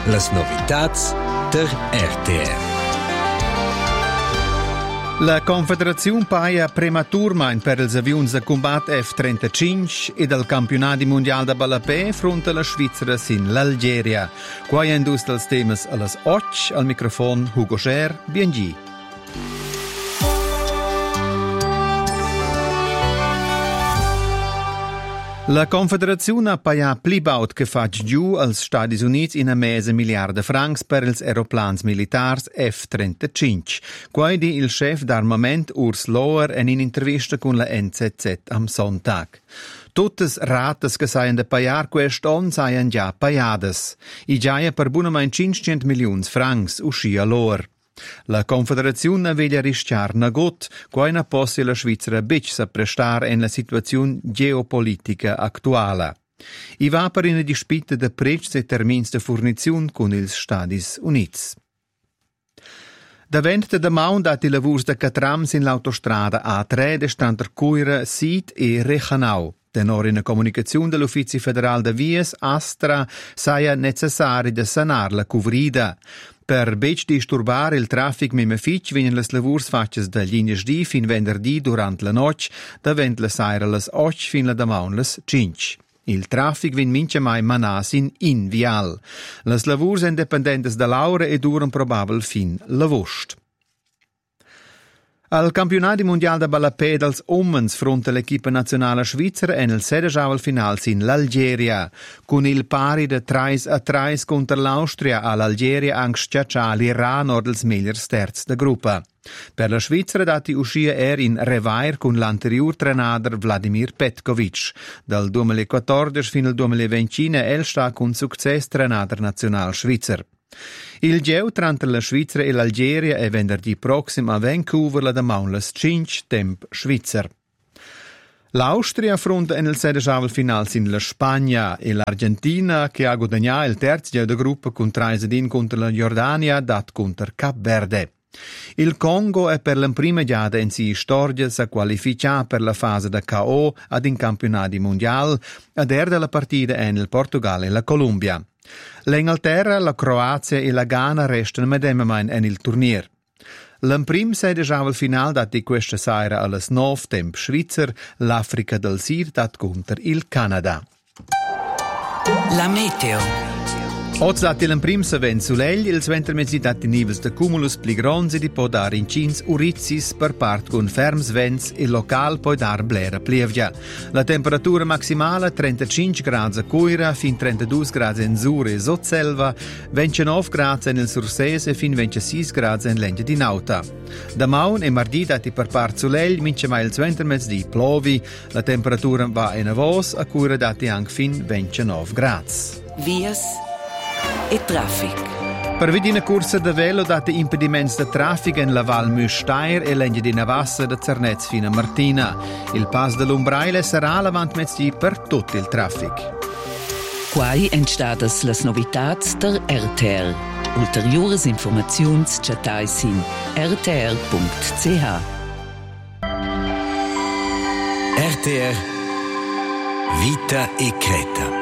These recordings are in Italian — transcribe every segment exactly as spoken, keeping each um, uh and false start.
Las novitats der R T R. La Confederazione paia prematurmain per ils avions de combat F trentacinque e del campionati mondial de ballapè fronte alla Svizzera sin l'Algeria. Qua è indus dels temas a las och, al microfon Hugo Scher, biengi. La Confederazione ha pagato pli baut che fac giù als Stati Uniti in a mese miliarde francs per ils aeroplans militars F trentacinque. Quindi il chef d'armament Urs Lohr in un'intervista con la N Z Z am Sonntag. Tuttes rates che saien de pagar quest'on saien già pagades. I giaia per bunamein cinquecento milions francs, uscia Lohr. La Confederazione veglia rischiar nagot, qua na possi la Svizzera bic sa prestar en la situazione geopolitica attuala. I va per una dispita de prezzi e termins de furnizione con ils Stati Uniti. Davent de maun dat i lavurs de catrams in l'autostrada A tre de stanter Cuira, Sid e Rechanau. Tenor in comunicazione dell'Uffizio Federal de Vies, Astra, saia necessari de sanar la cuvrida. Per bec disturbar il traffic memafic vinen las lavurs faces da linea di fin venerdì durant la noc, davent la saira las och fin la damaun las cinque. Il traffic vin mince mai manas in invial. Las lavurs independentes da l'aura e duran probabil fin l'avost. Al campionati mondial de ballapè dels uomens fronte l'equipa nazionale svizzera en il sedeschavel final sin l'Algeria, con il pari de tre a tre contro l'Austria all'Algeria anche schiaccià l'Iran or dels migliors terz de gruppa. Per la Svizzera dati uscia er in revair con l'anterior trenader Vladimir Petkovic. Dal duemilaquattordici fino al duemilaventi el sta con success trenader nazional svizzer. Il geu tra la Svizzera e l'Algeria è venerdì prossimo a Vancouver la damaun las cinque temp svizzer. L'Austria affronta nel sedeschavel final sin la Spagna e l'Argentina che ha guadagnato il terzo geu de gruppa con tre sedin contro la Jordania dat contro Cap Verde. Il Congo è per la prima giada in si storia sa qualifica per la fase da K O ad in campionati mondial ad er della partita è nel Portogallo e la Colombia. L'Inghilterra, la Croazia e la Ghana restano medemamein en il turnier. L'imprim sedeschavel final dat di questa sera alles nove temp svizzer, l'Africa del Sud dat contro il Canada. La meteo. Oggi dati l'imprim se ven sulegl, ils ventermezzi dati nivels de cumulus pli gronzi di può dar incins urizis per part con ferms vents e local può dar blera plievgia. La temperatura maximale trentacinque gradi a Cuira, fin trentadue gradi in Sur e Sotselva, ventinove gradi nel Surses e fin ventisei gradi in Lengia di Nauta. Da maun e mardi dati per part sulegl, mince mai ils ventermezzi di plovi, la temperatura va in avos, a Cuira dati anche fin ventinove gradi. Vies e traffic. Per vedi una corsa de velo date impediments de traffic in la Val Müstair e l'Engia di Navassa da Zernez fino a Martina. Il pass dell'Umbraile sarà l'avant mezzi per tutto il traffic. Quai entstadas las novitats der R T R. Ulteriores informaziuns chatais in r t r punct c h. R T R Vita e Creta.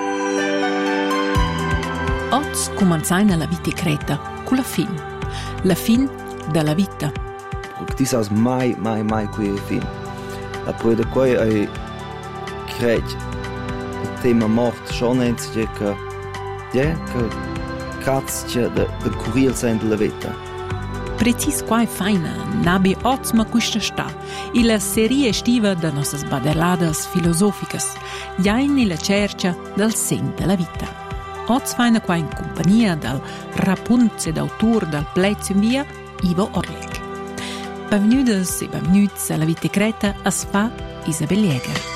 Oggi cominciamo la vita creta con la fin. La fin della vita. Ti sai mai, mai, mai qui è fin. E poi da qui è credo il tema morte schon è che ja, che cazzo da da curil sein della vita. Precis qua è faina, nabi otsma questa sta. E la serie estiva da nostre badeladas filosoficas, ja in la cerca del sen della vita. Oggi faina qua in compagnia del rapunze d'autore del Plezio in via Ivo Orlik. Benvenuti e benvenuti alla vita creta a Spa Isabel Jäger.